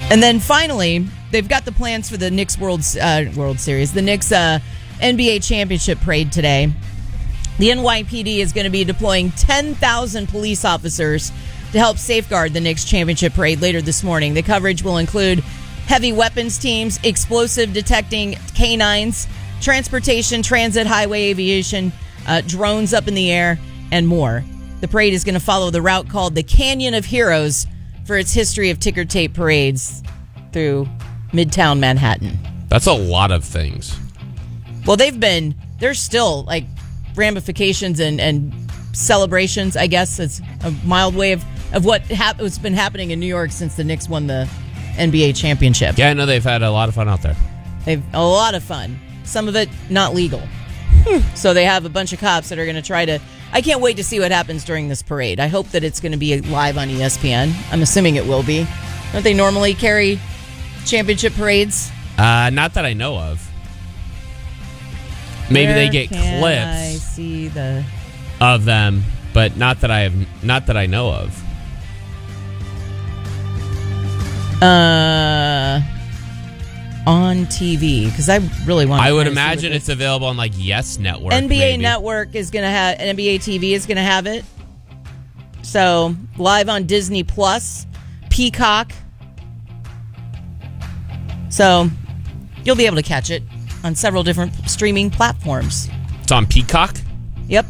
And then finally, they've got the plans for the Knicks World Series, the Knicks NBA Championship Parade today. The NYPD is going to be deploying 10,000 police officers to help safeguard the Knicks Championship Parade later this morning. The coverage will include heavy weapons teams, explosive detecting canines, transportation, transit, highway aviation, drones up in the air, and more. The parade is going to follow the route called the Canyon of Heroes for its history of ticker tape parades through Midtown Manhattan. That's a lot of things. Well, there's still like ramifications and celebrations, I guess. It's a mild way of what's been happening in New York since the Knicks won the NBA championship. Yeah, I know they've had a lot of fun out there. They've a lot of fun. Some of it not legal. So they have a bunch of cops that are going to try to... I can't wait to see what happens during this parade. I hope that it's going to be live on ESPN. I'm assuming it will be. Don't they normally carry championship parades? Not that I know of. Maybe they get clips I see of them, but not that I know of. On TV, because I really want. I would imagine it's available on like Yes Network. NBA Network is going to have NBA TV is going to have it. So live on Disney Plus, Peacock. So you'll be able to catch it on several different streaming platforms. It's on Peacock? Yep.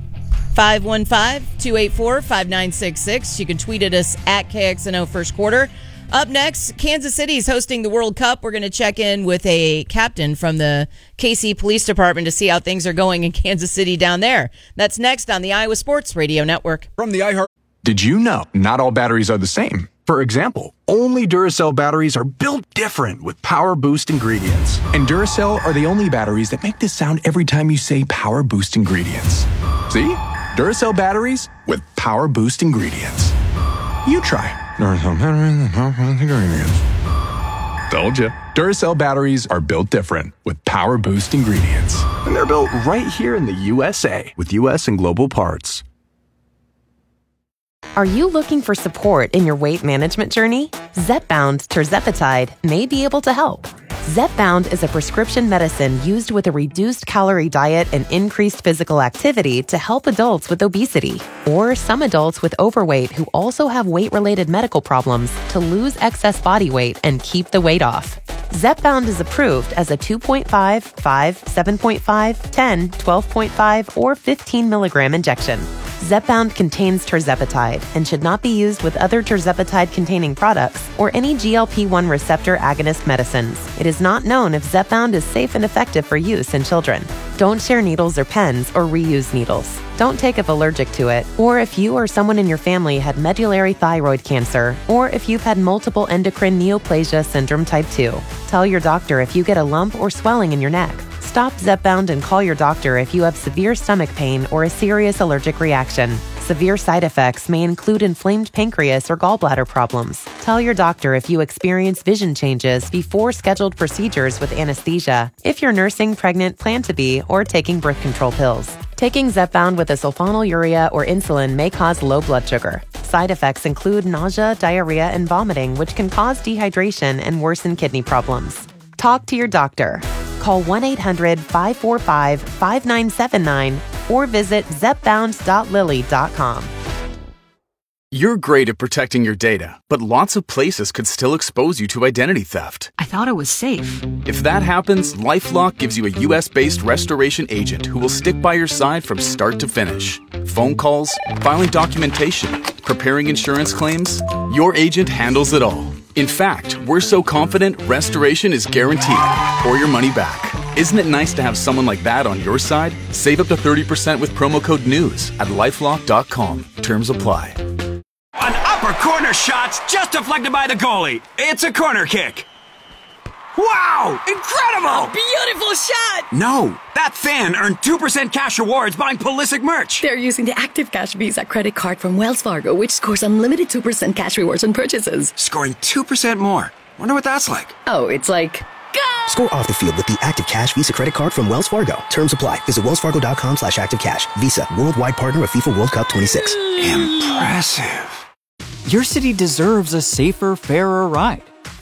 515-284-5966. You can tweet at us at KXNO First Quarter. Up next, Kansas City is hosting the World Cup. We're going to check in with a captain from the KC Police Department to see how things are going in Kansas City down there. That's next on the Iowa Sports Radio Network. From the iHeart. Did you know not all batteries are the same? For example, only Duracell batteries are built different with Power Boost ingredients. And Duracell are the only batteries that make this sound every time you say Power Boost ingredients. See? Duracell batteries with Power Boost ingredients. You try. Duracell batteries with Power Boost ingredients. Told you. Duracell batteries are built different with Power Boost ingredients. And they're built right here in the USA with US and global parts. Are you looking for support in your weight management journey? Zepbound tirzepatide may be able to help. Zepbound is a prescription medicine used with a reduced calorie diet and increased physical activity to help adults with obesity or some adults with overweight who also have weight-related medical problems to lose excess body weight and keep the weight off. Zepbound is approved as a 2.5, 5, 7.5, 10, 12.5, or 15 milligram injection. Zepbound contains tirzepatide and should not be used with other tirzepatide-containing products or any GLP-1 receptor agonist medicines. It is not known if Zepbound is safe and effective for use in children. Don't share needles or pens or reuse needles. Don't take if allergic to it, or if you or someone in your family had medullary thyroid cancer, or if you've had multiple endocrine neoplasia syndrome type 2. Tell your doctor if you get a lump or swelling in your neck. Stop Zepbound and call your doctor if you have severe stomach pain or a serious allergic reaction. Severe side effects may include inflamed pancreas or gallbladder problems. Tell your doctor if you experience vision changes before scheduled procedures with anesthesia, if you're nursing, pregnant, plan to be, or taking birth control pills. Taking Zepbound with a sulfonylurea or insulin may cause low blood sugar. Side effects include nausea, diarrhea, and vomiting, which can cause dehydration and worsen kidney problems. Talk to your doctor. Call 1-800-545-5979 or visit zepbound.lilly.com. You're great at protecting your data, but lots of places could still expose you to identity theft. I thought it was safe. If that happens, LifeLock gives you a US-based restoration agent who will stick by your side from start to finish. Phone calls, filing documentation, preparing insurance claims, your agent handles it all. In fact, we're so confident restoration is guaranteed or your money back. Isn't it nice to have someone like that on your side? Save up to 30% with promo code NEWS at LifeLock.com. Terms apply. An upper corner shot's just deflected by the goalie. It's a corner kick. Wow! Incredible! Beautiful shot! No, that fan earned 2% cash rewards buying Pulisic merch. They're using the Active Cash Visa credit card from Wells Fargo, which scores unlimited 2% cash rewards on purchases. Scoring 2% more. Wonder what that's like. Oh, it's like... Go! Score off the field with the Active Cash Visa credit card from Wells Fargo. Terms apply. Visit wellsfargo.com/activecash. Visa, worldwide partner of FIFA World Cup 26. Impressive. Your city deserves a safer, fairer ride.